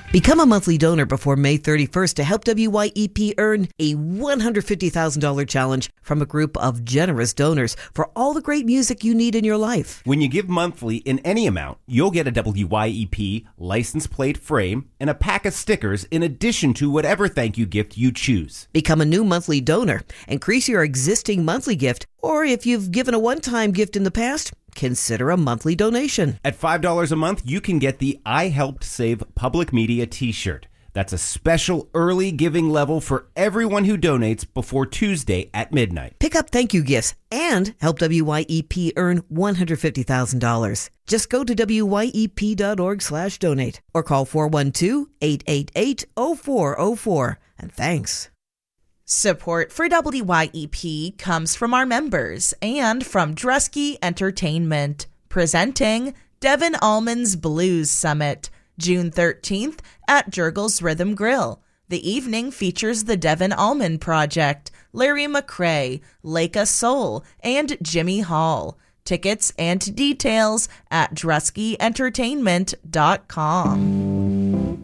Become a monthly donor before May 31st to help WYEP earn a $150,000 challenge from a group of generous donors for all the great music you need in your life. When you give monthly in any amount, you'll get a WYEP license plate frame and a pack of stickers in addition to whatever thank you gift you choose. Become a new monthly donor. Increase your existing monthly gift, or if you've given a one-time gift in the past, consider a monthly donation. At $5 a month, you can get the I Helped Save Public Media t-shirt. That's a special early giving level for everyone who donates before Tuesday at midnight. Pick up thank you gifts and help WYEP earn $150,000. Just go to wyep.org/donate or call 412-888-0404. And thanks. Support for WYEP comes from our members and from Drusky Entertainment, presenting Devin Allman's Blues Summit, June 13th at Jurgles Rhythm Grill. The evening features the Devin Allman Project, Larry McRae, Leica Soul, and Jimmy Hall. Tickets and details at druskyentertainment.com.